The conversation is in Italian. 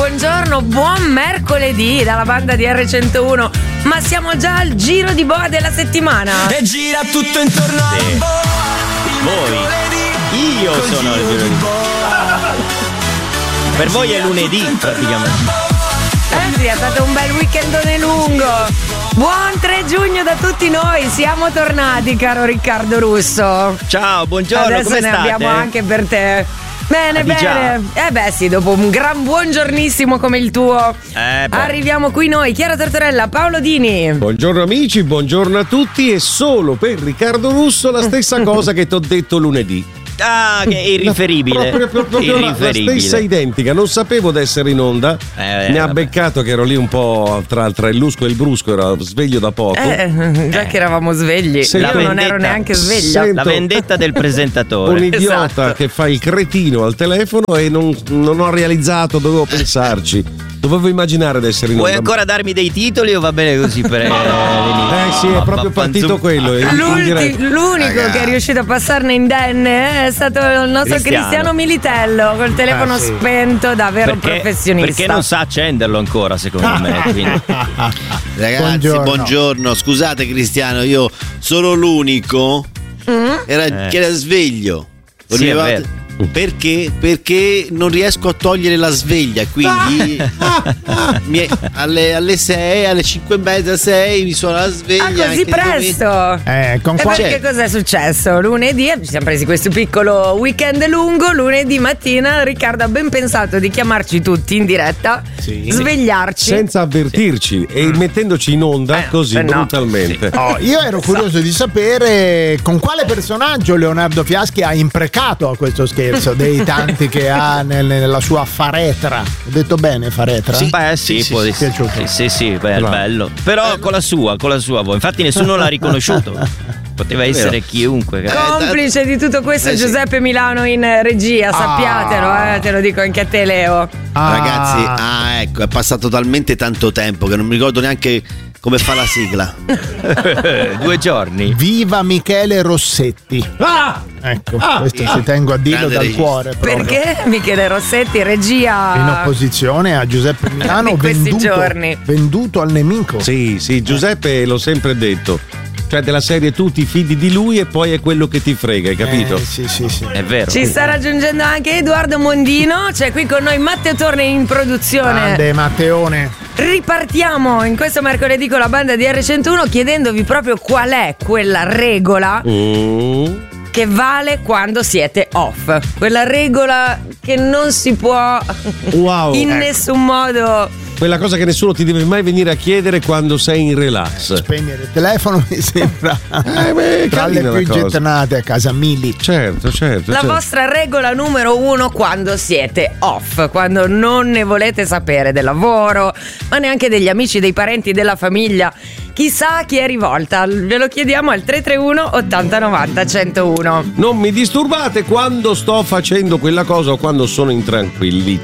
buongiorno, buon mercoledì dalla banda di R101. Ma siamo già al giro di boa della settimana. E gira tutto intorno a voi. Io sono il giro di boa. Per voi è lunedì praticamente. Sì, è stato un bel weekendone lungo. Buon 3 giugno da tutti noi, siamo tornati, caro Riccardo Russo. Ciao, buongiorno, adesso come ne state? abbiamo anche per te. Bene, Già. bene. Sì, dopo un gran buongiornissimo come il tuo, arriviamo qui noi. Chiara Tortorella, Paolo Dini. Buongiorno amici, buongiorno a tutti. E solo per Riccardo Russo la stessa cosa che ti ho detto lunedì. Ah, che è irriferibile. Proprio la stessa identica. Non sapevo d'essere in onda. Mi ha beccato che ero lì un po' tra il lusco e il brusco. Ero sveglio da poco. Già che eravamo svegli. Io non ero neanche sveglia. La vendetta del presentatore. Un idiota che fa il cretino al telefono e non ho realizzato, dovevo pensarci. Dovevo immaginare di essere in onda. Vuoi ancora darmi dei titoli o va bene così per sì, è proprio partito quello. L'unico che è riuscito a passarne indenne è stato il nostro Cristiano Militello col telefono spento da vero professionista. Perché non sa accenderlo ancora, secondo me. Ragazzi, buongiorno. Scusate Cristiano, io sono l'unico che era sveglio. Sì, è vero. Perché non riesco a togliere la sveglia, quindi alle 6, alle 5:30, 6 mi suona la sveglia. Così presto? Perché cos'è successo? Lunedì ci siamo presi questo piccolo weekend lungo. Lunedì mattina Riccardo ha ben pensato di chiamarci tutti in diretta, svegliarci senza avvertirci e mettendoci in onda così brutalmente. Io ero curioso di sapere con quale personaggio Leonardo Fiaschi ha imprecato a questo scherzo dei tanti che ha nella sua faretra. Ho detto bene, faretra? Sì, può essere. Sì, bello. Però con la sua voce. Infatti nessuno l'ha riconosciuto. Poteva essere chiunque. Complice di tutto questo Giuseppe Milano in regia, sappiatelo, te lo dico anche a te, Leo. Ragazzi, ecco, è passato talmente tanto tempo che non mi ricordo neanche come fa la sigla. 2 giorni. Viva Michele Rossetti. Ecco, questo ci tengo a dirlo dal cuore. Proprio. Perché Michele Rossetti, regia in opposizione a Giuseppe Milano, venduto al nemico. Sì, Giuseppe l'ho sempre detto. Cioè della serie tu ti fidi di lui e poi è quello che ti frega, hai capito? Sì. È vero. Ci sta raggiungendo anche Edoardo Mondino. C'è qui con noi Matteo Torne in produzione. Grande Matteone. Ripartiamo in questo mercoledì con la banda di R101 chiedendovi proprio qual è quella regola che vale quando siete off. Quella regola che non si può in nessun modo. Quella cosa che nessuno ti deve mai venire a chiedere quando sei in relax. Spegnere il telefono mi sembra tra le più gettonate a casa Mili. Certo. La vostra regola numero 1 quando siete off, quando non ne volete sapere del lavoro, ma neanche degli amici, dei parenti, della famiglia. Chissà a chi è rivolta. Ve lo chiediamo al 331 80 90 101. Non mi disturbate quando sto facendo quella cosa o quando sono in tranquillità.